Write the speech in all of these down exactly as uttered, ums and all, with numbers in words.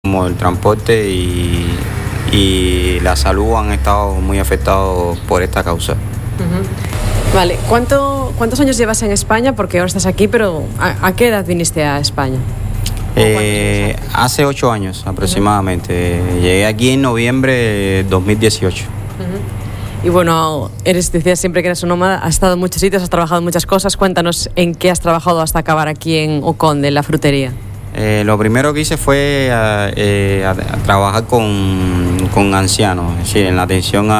como el transporte y, y la salud han estado muy afectados por esta causa. Uh-huh. Vale, ¿Cuánto, ¿cuántos años llevas en España? Porque ahora estás aquí, pero ¿a, a qué edad viniste a España? Eh, hace ocho años aproximadamente. Uh-huh. Llegué aquí en noviembre de dos mil dieciocho. Uh-huh. Y bueno, eres, decías siempre que eres un nómada, has estado en muchos sitios, has trabajado en muchas cosas. Cuéntanos en qué has trabajado hasta acabar aquí en Oconde, en la frutería. Eh, lo primero que hice fue a, eh, a, a trabajar con, con ancianos, es decir, en la atención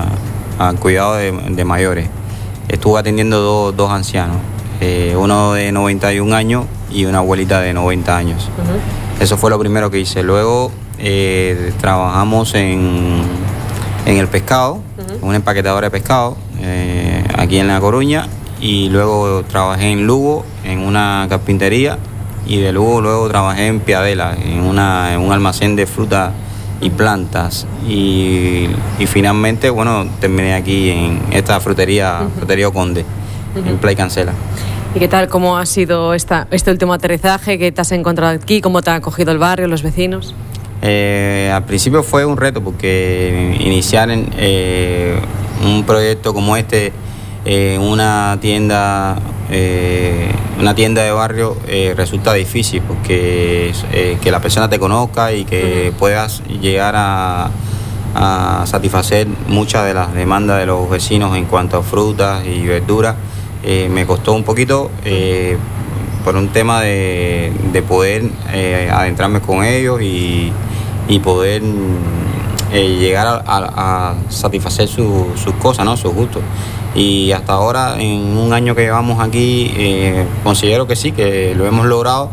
al cuidado de, de mayores. Estuve atendiendo dos, dos ancianos, eh, uno de noventa y un años y una abuelita de noventa años. Uh-huh. Eso fue lo primero que hice. Luego eh, trabajamos en, en el pescado, uh-huh. un empaquetador de pescado, eh, aquí en La Coruña, y luego trabajé en Lugo, en una carpintería, y de Lugo luego trabajé en Piadela, en, una, en un almacén de frutas y plantas, y, y finalmente, bueno, terminé aquí en esta frutería, uh-huh. frutería Oconde, uh-huh. en Play Cancela. ¿Y qué tal, cómo ha sido esta, este último aterrizaje? ¿Qué te has encontrado aquí? ¿Cómo te ha acogido el barrio, los vecinos? Eh, al principio fue un reto, porque iniciar en, eh, un proyecto como este en eh, una tienda eh, una tienda de barrio eh, resulta difícil, porque eh, que la persona te conozca y que puedas llegar a, a satisfacer muchas de las demandas de los vecinos en cuanto a frutas y verduras. Eh, me costó un poquito eh, por un tema de, de poder eh, adentrarme con ellos y, y poder eh, llegar a, a, a satisfacer su, sus cosas, ¿no? Sus gustos. Y hasta ahora, en un año que llevamos aquí, eh, considero que sí, que lo hemos logrado,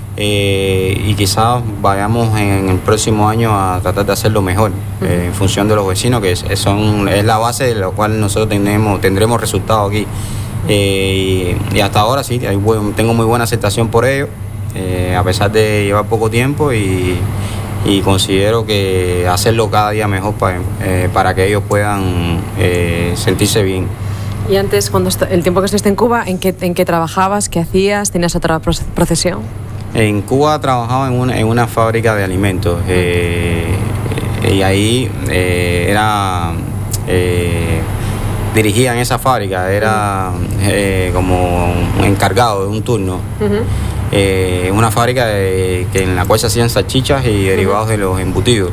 eh, y quizás vayamos en el próximo año a tratar de hacerlo mejor, uh-huh. eh, en función de los vecinos, que es, son, es la base de la cual nosotros tenemos, tendremos resultados aquí. Eh, y, y hasta ahora sí, hay buen, tengo muy buena aceptación por ello, eh, a pesar de llevar poco tiempo, y, y considero que hacerlo cada día mejor para, eh, para que ellos puedan eh, sentirse bien. Y antes, cuando est- el tiempo que estuviste en Cuba, ¿en qué, en qué trabajabas? ¿Qué hacías? ¿Tenías otra profesión? En Cuba trabajaba en una, en una fábrica de alimentos, eh, y ahí eh, era... Eh, dirigía en esa fábrica, era eh, como un encargado de un turno. Uh-huh. Eh, una fábrica de, que en la cual se hacían salchichas y derivados uh-huh. de los embutidos.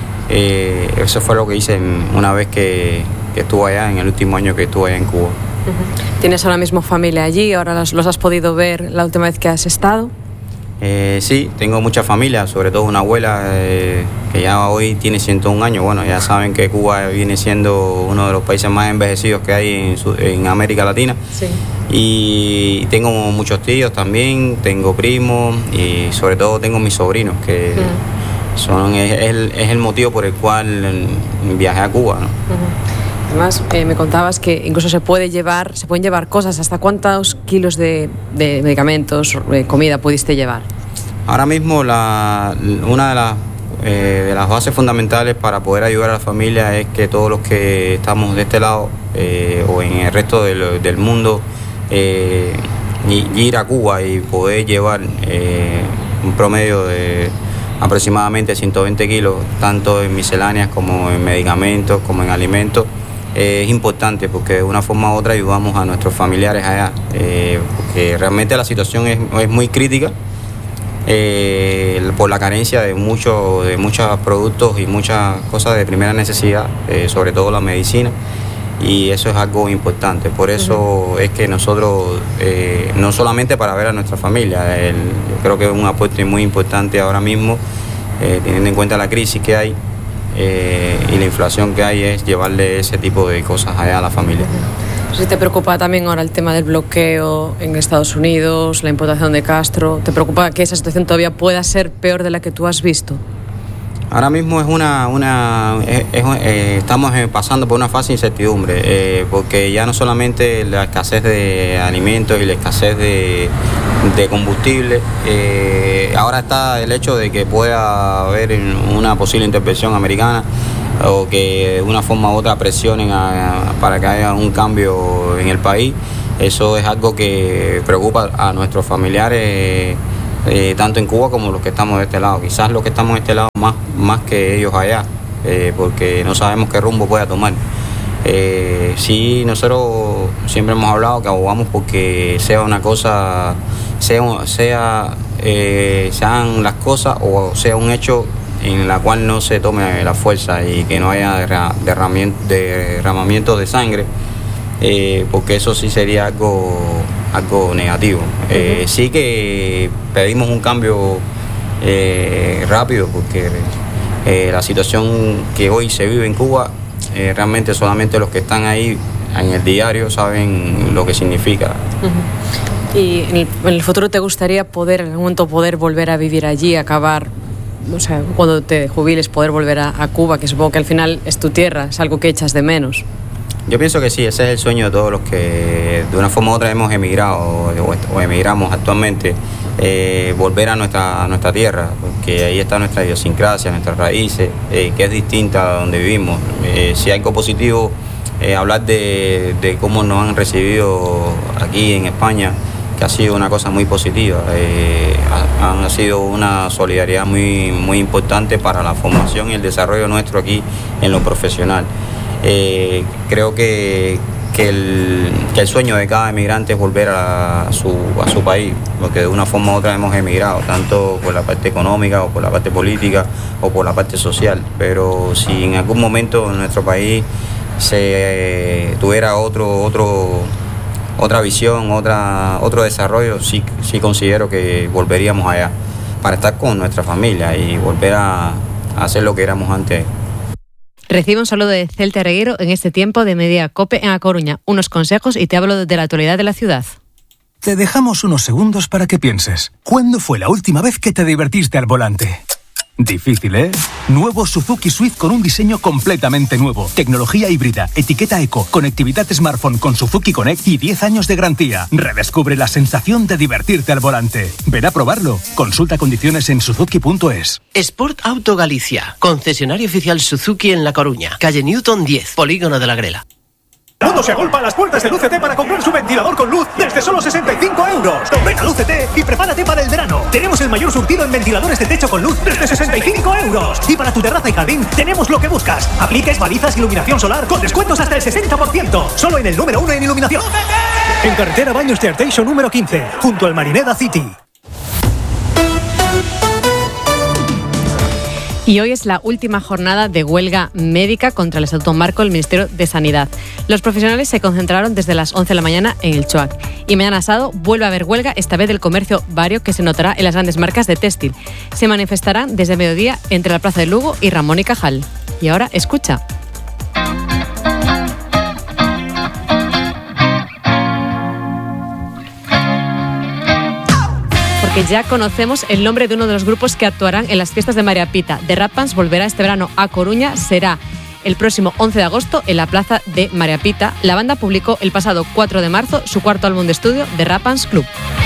Eh, eso fue lo que hice en, una vez que, que estuve allá, en el último año que estuve allá en Cuba. Uh-huh. ¿Tienes ahora mismo familia allí? ¿Ahora los, los has podido ver la última vez que has estado? Eh, sí, tengo mucha familia, sobre todo una abuela eh, que ya hoy tiene ciento un años. Bueno, ya saben que Cuba viene siendo uno de los países más envejecidos que hay en, su, en América Latina. Sí. Y tengo muchos tíos también, tengo primos y sobre todo tengo mis sobrinos, que uh-huh. son, es, es, el, es el motivo por el cual viajé a Cuba, ¿no? Uh-huh. Además, eh, me contabas que incluso se puede llevar, se pueden llevar cosas. ¿Hasta cuántos kilos de, de medicamentos, de comida pudiste llevar? Ahora mismo la, una de las, eh, de las bases fundamentales para poder ayudar a la familia es que todos los que estamos de este lado eh, o en el resto del, del mundo, eh, y, ir a Cuba y poder llevar eh, un promedio de aproximadamente ciento veinte kilos, tanto en misceláneas como en medicamentos, como en alimentos. Eh, es importante, porque de una forma u otra ayudamos a nuestros familiares allá, eh, porque realmente la situación es, es muy crítica, eh, por la carencia de muchos de muchos productos y muchas cosas de primera necesidad, eh, sobre todo la medicina, y eso es algo importante. Por eso uh-huh. es que nosotros, eh, no solamente para ver a nuestra familia, el, yo creo que es un aporte muy importante ahora mismo, eh, teniendo en cuenta la crisis que hay, Eh, y la inflación que hay, es llevarle ese tipo de cosas allá a la familia. ¿Si te preocupa también ahora el tema del bloqueo en Estados Unidos, la imputación de Castro? ¿Te preocupa que esa situación todavía pueda ser peor de la que tú has visto? Ahora mismo es una, una es, es, eh, estamos pasando por una fase de incertidumbre, eh, porque ya no solamente la escasez de alimentos y la escasez de, de combustible, eh, ahora está el hecho de que pueda haber una posible intervención americana, o que de una forma u otra presionen a, a, para que haya un cambio en el país. Eso es algo que preocupa a nuestros familiares eh, tanto en Cuba como los que estamos de este lado. Quizás los que estamos de este lado más, más que ellos allá, eh, porque no sabemos qué rumbo pueda tomar. Eh, sí, nosotros siempre hemos hablado que abogamos porque sea una cosa, sea, sea eh, sean las cosas o sea un hecho en la cual no se tome la fuerza y que no haya derramamiento, derramamiento de sangre, eh, porque eso sí sería algo, algo negativo. Eh, sí que pedimos un cambio eh, rápido, porque eh, la situación que hoy se vive en Cuba, eh, realmente solamente los que están ahí en el diario saben lo que significa. Uh-huh. ¿Y en el, en el futuro te gustaría poder, en algún momento, poder volver a vivir allí, acabar, o sea, cuando te jubiles, poder volver a, a Cuba, que supongo que al final es tu tierra, es algo que echas de menos? Yo pienso que sí, ese es el sueño de todos los que de una forma u otra hemos emigrado o, o emigramos actualmente, eh, volver a nuestra, a nuestra tierra, porque ahí está nuestra idiosincrasia, nuestras raíces, eh, que es distinta a donde vivimos. Eh, si hay algo positivo, eh, hablar de, de cómo nos han recibido aquí en España, que ha sido una cosa muy positiva, eh, ha, ha sido una solidaridad muy, muy importante para la formación y el desarrollo nuestro aquí en lo profesional. Eh, creo que, que, el, que el sueño de cada emigrante es volver a, a, su, a su país, porque de una forma u otra hemos emigrado, tanto por la parte económica o por la parte política o por la parte social, pero si en algún momento en nuestro país se eh, tuviera otro, otro otra visión, otra, otro desarrollo, sí, sí considero que volveríamos allá para estar con nuestra familia y volver a, a hacer lo que éramos antes. Recibe un saludo de Celta Reguero en este tiempo de Media Cope en A Coruña. Unos consejos y te hablo de la actualidad de la ciudad. Te dejamos unos segundos para que pienses. ¿Cuándo fue la última vez que te divertiste al volante? Difícil, ¿eh? Nuevo Suzuki Swift con un diseño completamente nuevo. Tecnología híbrida, etiqueta eco, conectividad smartphone con Suzuki Connect y diez años de garantía. Redescubre la sensación de divertirte al volante. Ven a probarlo. Consulta condiciones en suzuki punto es. Sport Auto Galicia, concesionario oficial Suzuki en La Coruña, calle Newton diez, Polígono de la Grela. El mundo se agolpa a las puertas de Luz C T para comprar su ventilador con luz desde solo sesenta y cinco euros. Ven a Luz C T y prepárate para el verano. Tenemos el mayor surtido en ventiladores de techo con luz desde sesenta y cinco euros. Y para tu terraza y jardín tenemos lo que buscas. Apliques, balizas, iluminación solar con descuentos hasta el sesenta por ciento. Solo en el número uno en iluminación. En carretera Baños de Arteixo número quince, junto al Marineda City. Y hoy es la última jornada de huelga médica contra el Estatuto Marco del Ministerio de Sanidad. Los profesionales se concentraron desde las once de la mañana en el Choac. Y mañana sábado vuelve a haber huelga, esta vez del comercio vario, que se notará en las grandes marcas de textil. Se manifestarán desde mediodía entre la Plaza de Lugo y Ramón y Cajal. Y ahora, escucha. Que ya conocemos el nombre de uno de los grupos que actuarán en las fiestas de María Pita. The Rapans volverá este verano a Coruña, será el próximo once de agosto en la plaza de María Pita. La banda publicó el pasado cuatro de marzo su cuarto álbum de estudio, The Rapans Club.